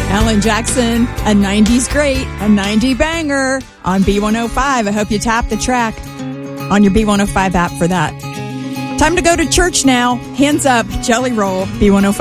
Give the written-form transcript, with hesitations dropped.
Alan Jackson, a 90s great, a 90 banger on B105. I hope you tap the track on your B105 app for that. Time to go to church now. Hands up, Jelly Roll, B105.